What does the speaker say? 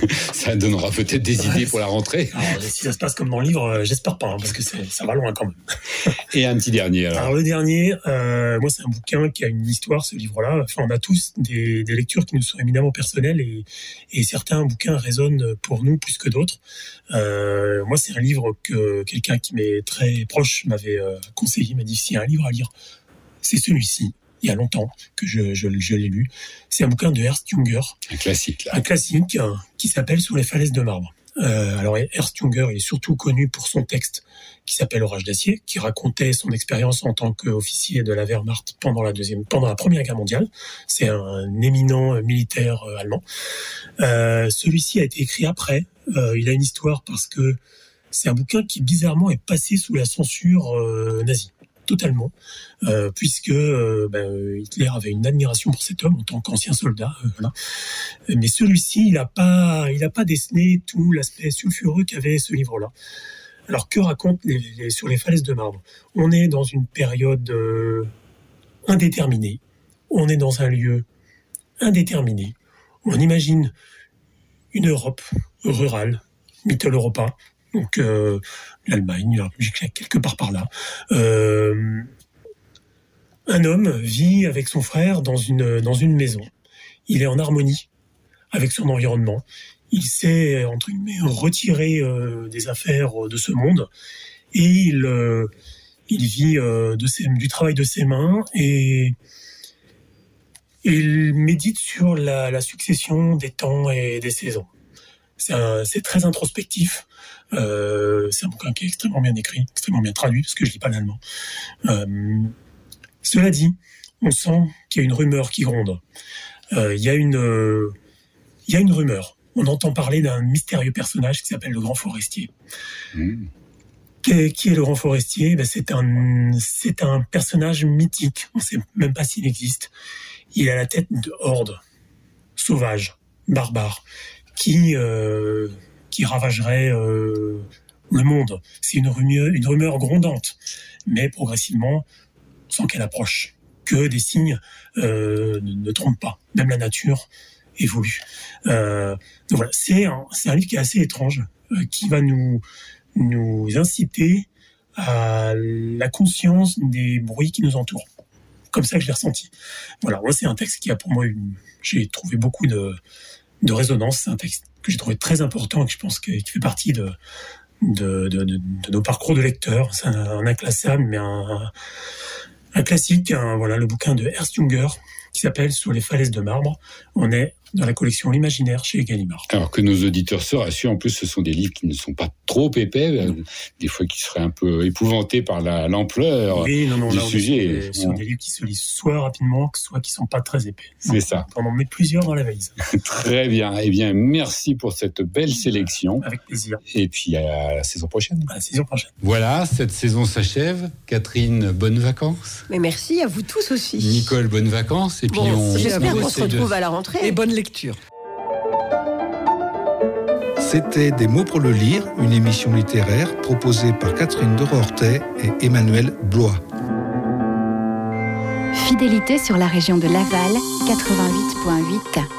Ça donnera peut-être des idées pour la rentrée. Alors, si ça se passe comme dans le livre, j'espère pas, parce que ça va loin quand même. Et un petit dernier alors. Alors le dernier, moi c'est un bouquin qui a une histoire, ce livre-là. Enfin, on a tous des lectures qui nous sont éminemment personnelles et certains bouquins résonnent pour nous plus que d'autres. Moi c'est un livre que quelqu'un qui m'est très proche m'avait conseillé, m'a dit s'il y a un livre à lire, c'est celui-ci. Il y a longtemps que je l'ai lu. C'est un bouquin de Ernst Junger. Un classique, là. Un classique qui s'appelle Sous les falaises de marbre. Alors Ernst Junger est surtout connu pour son texte qui s'appelle Orage d'acier, qui racontait son expérience en tant qu'officier de la Wehrmacht pendant la Première Guerre mondiale. C'est un éminent militaire allemand. Celui-ci a été écrit après. Il a une histoire parce que c'est un bouquin qui bizarrement est passé sous la censure nazie. Totalement, puisque Hitler avait une admiration pour cet homme en tant qu'ancien soldat. Voilà. Mais celui-ci, il a pas décelé tout l'aspect sulfureux qu'avait ce livre-là. Alors que raconte Sur les falaises de marbre? On est dans une période indéterminée. On est dans un lieu indéterminé. On imagine une Europe rurale, Mittel Europa. Donc l'Allemagne, la Belgique, quelque part par là. Un homme vit avec son frère dans une maison. Il est en harmonie avec son environnement. Il s'est, entre guillemets, retiré des affaires de ce monde et il vit du travail de ses mains et il médite sur la succession des temps et des saisons. C'est très introspectif. C'est un bouquin qui est extrêmement bien écrit, extrêmement bien traduit, parce que je lis pas l'allemand. Cela dit, on sent qu'il y a une rumeur qui gronde. Il y a une rumeur. On entend parler d'un mystérieux personnage qui s'appelle le Grand Forestier. Qui est le Grand Forestier? C'est un personnage mythique. On ne sait même pas s'il existe. Il a la tête de hordes sauvages, barbares, qui ravagerait le monde. C'est une rumeur grondante, mais progressivement, on sent qu'elle approche, que des signes ne trompent pas. Même la nature évolue. Donc voilà, c'est un livre qui est assez étrange, qui va nous inciter à la conscience des bruits qui nous entourent. Comme ça que je l'ai ressenti. Voilà, moi c'est un texte qui a pour moi j'ai trouvé beaucoup de résonance. C'est un texte que j'ai trouvé très important et que je pense qu'il fait partie de nos parcours de lecteurs. C'est un inclassable, mais un classique. Voilà, le bouquin de Ernst Junger qui s'appelle Sur les falaises de marbre. On est dans la collection L'Imaginaire chez Gallimard. Alors que nos auditeurs se rassurent, en plus ce sont des livres qui ne sont pas trop épais, des fois qui seraient un peu épouvantés par l'ampleur du sujet. Ce sont des livres qui se lisent soit rapidement, soit qui ne sont pas très épais. C'est ça. On en met plusieurs dans la valise. Très bien. Eh bien, merci pour cette belle sélection. Avec plaisir. Et puis à la saison prochaine. À la saison prochaine. Voilà, cette saison s'achève. Catherine, bonnes vacances. Mais merci à vous tous aussi. Nicole, bonnes vacances. Et puis j'espère qu'on se retrouve à la rentrée. Et bonne lecture. C'était Des mots pour le lire, une émission littéraire proposée par Catherine Deroortay et Emmanuel Blois. Fidélité sur la région de Laval, 88.8.